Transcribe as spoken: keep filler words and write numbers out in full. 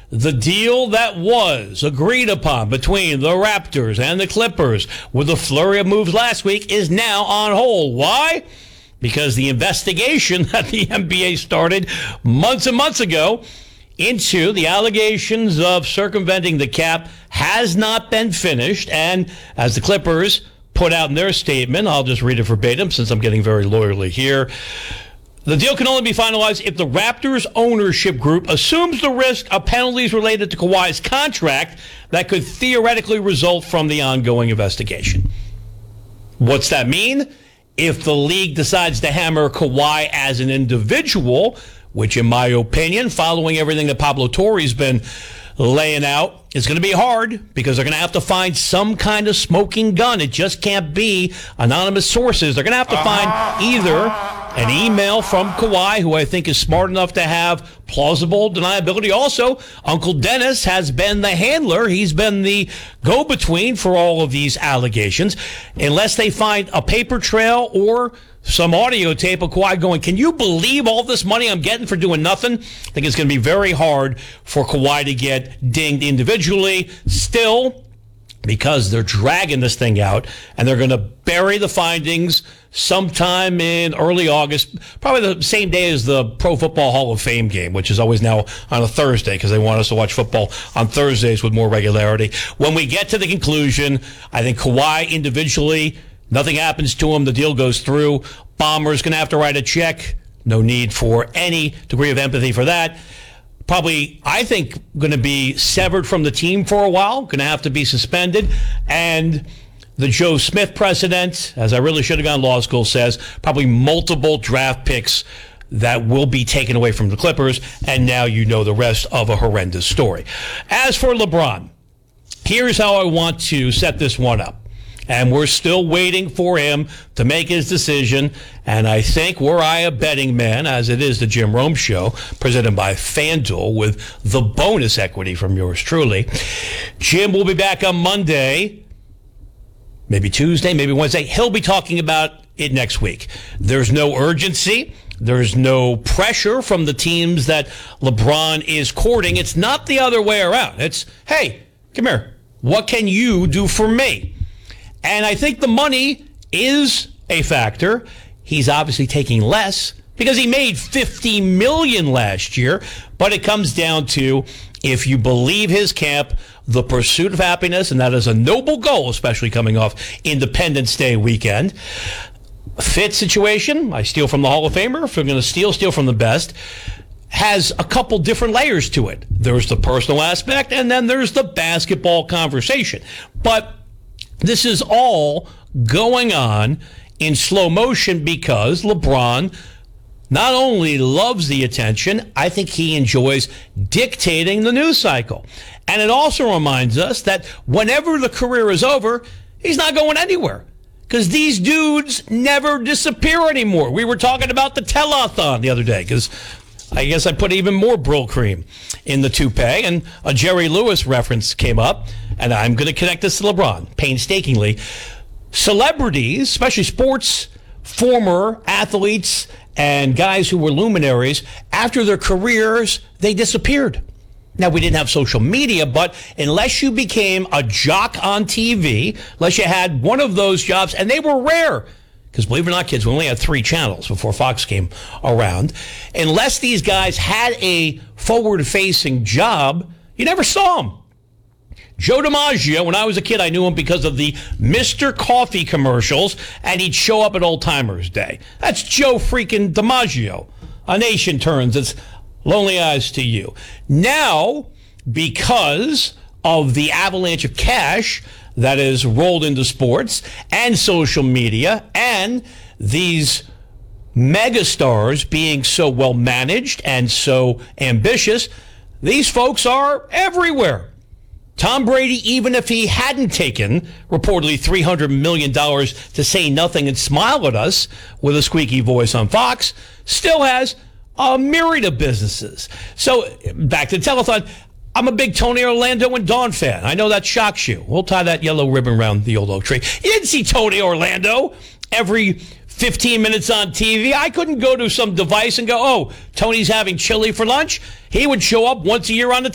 the deal that was agreed upon between the Raptors and the Clippers with a flurry of moves last week is now on hold. Why? Because the investigation that the N B A started months and months ago into the allegations of circumventing the cap has not been finished. And as the Clippers put out in their statement, I'll just read it verbatim since I'm getting very lawyerly here. The deal can only be finalized if the Raptors ownership group assumes the risk of penalties related to Kawhi's contract that could theoretically result from the ongoing investigation. What's that mean? If the league decides to hammer Kawhi as an individual, which in my opinion, following everything that Pablo Torre's been laying out, is going to be hard because they're going to have to find some kind of smoking gun. It just can't be anonymous sources. They're going to have to find either an email from Kawhi, who I think is smart enough to have plausible deniability. Also, Uncle Dennis has been the handler. He's been the go-between for all of these allegations. Unless they find a paper trail or some audio tape of Kawhi going, can you believe all this money I'm getting for doing nothing? I think it's going to be very hard for Kawhi to get dinged individually. Still, because they're dragging this thing out and they're going to bury the findings sometime in early August, probably the same day as the Pro Football Hall of Fame game, which is always now on a Thursday because they want us to watch football on Thursdays with more regularity. When we get to the conclusion, I think Kawhi individually, nothing happens to him. The deal goes through. Bomber's going to have to write a check. No need for any degree of empathy for that. Probably, I think, going to be severed from the team for a while. Going to have to be suspended. And the Joe Smith precedent, as I really should have gone to law school, says probably multiple draft picks that will be taken away from the Clippers. And now you know the rest of a horrendous story. As for LeBron, here's how I want to set this one up. And we're still waiting for him to make his decision. And I think were I a betting man, as it is the Jim Rome Show, presented by FanDuel with the bonus equity from yours truly. Jim will be back on Monday, maybe Tuesday, maybe Wednesday. He'll be talking about it next week. There's no urgency. There's no pressure from the teams that LeBron is courting. It's not the other way around. It's, hey, come here. What can you do for me? And I think the money is a factor. He's obviously taking less because he made fifty million dollars last year. But it comes down to, if you believe his camp, the pursuit of happiness, and that is a noble goal, especially coming off Independence Day weekend. Fit situation, I steal from the Hall of Famer. If I'm going to steal, steal from the best. Has a couple different layers to it. There's the personal aspect, and then there's the basketball conversation. But this is all going on in slow motion because LeBron not only loves the attention, I think he enjoys dictating the news cycle. And it also reminds us that whenever the career is over, he's not going anywhere because these dudes never disappear anymore. We were talking about the telethon the other day because I guess I put even more Brill cream in the toupee, and a Jerry Lewis reference came up, and I'm going to connect this to LeBron painstakingly. Celebrities, especially sports, former athletes, and guys who were luminaries, after their careers, they disappeared. Now, we didn't have social media, but unless you became a jock on T V, unless you had one of those jobs, and they were rare, because believe it or not, kids, we only had three channels before Fox came around. Unless these guys had a forward-facing job, you never saw them. Joe DiMaggio, when I was a kid, I knew him because of the Mister Coffee commercials, and he'd show up at Old Timers Day. That's Joe freaking DiMaggio. A nation turns its lonely eyes to you. Now, because of the avalanche of cash that is rolled into sports and social media and these megastars being so well managed and so ambitious, these folks are everywhere. Tom Brady, even if he hadn't taken reportedly three hundred million dollars to say nothing and smile at us with a squeaky voice on Fox, still has a myriad of businesses. So back to the telethon. I'm a big Tony Orlando and Dawn fan. I know that shocks you. We'll tie that yellow ribbon around the old oak tree. You didn't see Tony Orlando every fifteen minutes on T V. I couldn't go to some device and go, oh, Tony's having chili for lunch. He would show up once a year on the